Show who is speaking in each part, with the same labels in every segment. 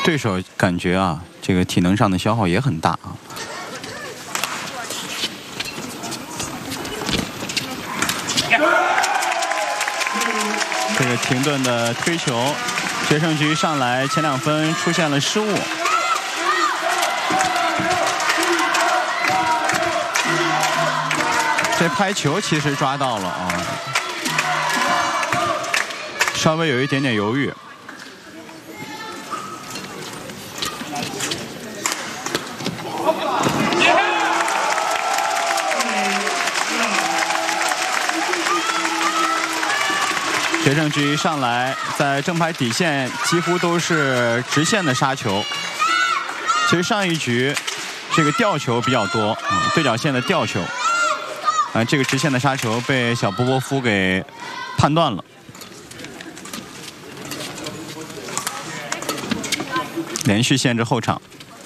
Speaker 1: 对手感觉啊，这个体能上的消耗也很大啊。这个停顿的推球，决胜局上来前2分出现了失误。这拍球其实抓到了啊，稍微有一点点犹豫。决胜局上来，在正牌底线几乎都是直线的杀球。其实上一局这个吊球比较多，对角线的吊球，这个直线的杀球被小波波夫给判断了。连续限制后场。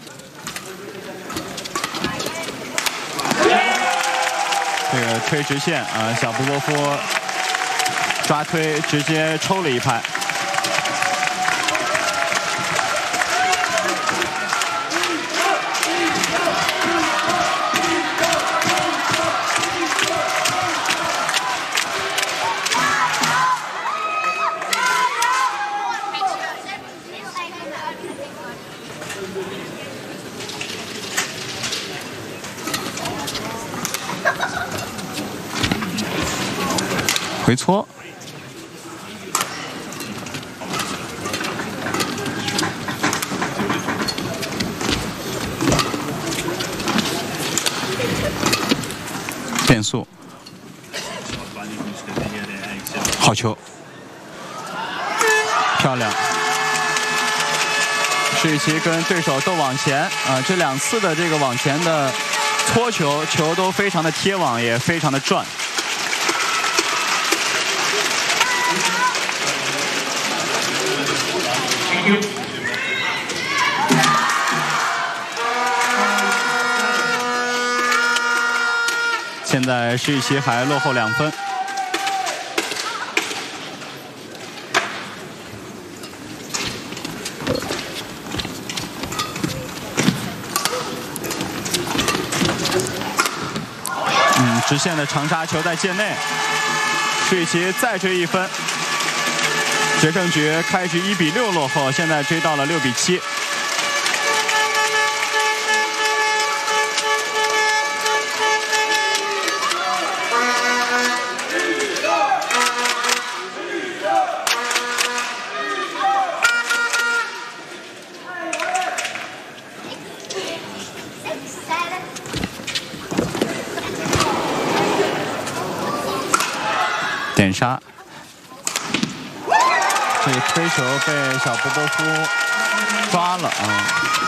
Speaker 1: 这个推直线啊，小波波夫抓推直接抽了一拍。回搓，变速，好球，漂亮。施雨琦跟对手都往前啊，这2次的这个往前的搓球，球都非常的贴网，也非常的转。现在施雨琦还落后2分。直线的长杀球在界内，施雨琦再追1分。决胜局开局1比6落后，现在追到了6比7。点杀，这个推球被小波波夫抓了啊！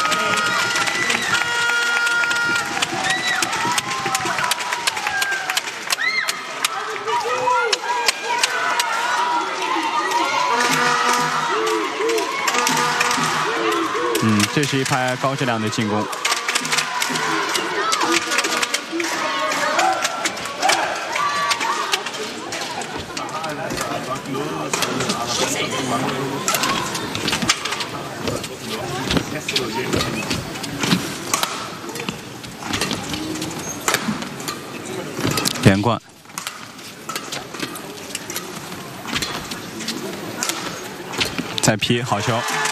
Speaker 1: 这是一拍高质量的进攻。连贯，再劈，好球。